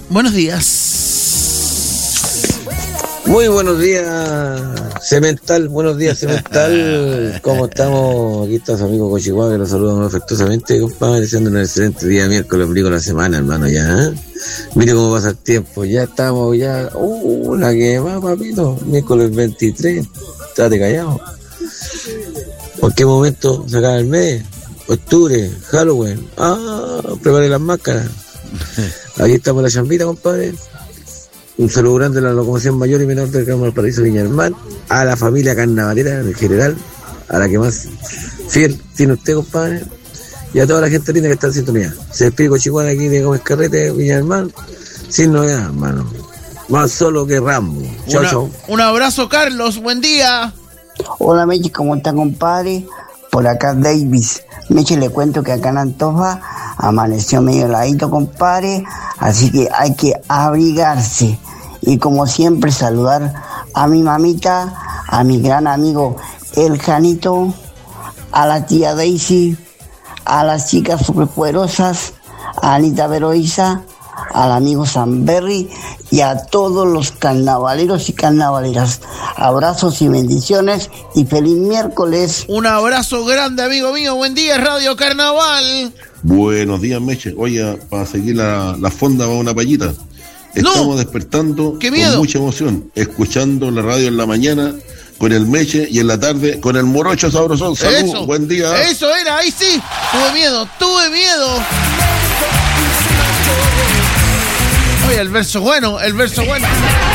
Buenos días. Muy buenos días, Cemental. Buenos días, Cemental. ¿Cómo estamos? Aquí está su amigo Cochihuahua, que los saluda afectuosamente, compadre. Deseando un excelente día miércoles, ombligo la semana, hermano, ya. Mire cómo pasa el tiempo. Ya estamos, ya. La que va, papito. Miércoles 23. Estate callado. ¿Por qué momento se acaba el mes? Octubre, Halloween. Prepare las máscaras. Aquí estamos en la chambita, compadre. Un saludo grande a la locomoción mayor y menor del Gran Valparaíso Viña del Mar, a la familia carnavalera en general, a la que más fiel tiene usted, compadre, y a toda la gente linda que está en sintonía. Se despide Cochihuahua aquí de Gómez Carrete, Viña del Mar, sin novedad, hermano. Más solo que Rambo. Chao, chao. Un abrazo, Carlos. Buen día. Hola, Meche, ¿cómo está, compadre? Por acá, Davis. Meche, le cuento que acá en Antofa amaneció medio heladito, compadre, así que hay que abrigarse. Y como siempre, saludar a mi mamita, a mi gran amigo El Janito, a la tía Daisy, a las chicas superpoderosas, a Anita Veroiza, al amigo Samberry y a todos los carnavaleros y carnavaleras. Abrazos y bendiciones y feliz miércoles. Un abrazo grande, amigo mío. Buen día, Radio Carnaval. Buenos días, Meche. Oye, para seguir la fonda va una payita. Estamos despertando con mucha emoción, escuchando la radio en la mañana con el Meche y en la tarde con el Morocho Sabrosón. Salud, buen día. Eso era, ahí sí. Tuve miedo. Oye, el verso bueno.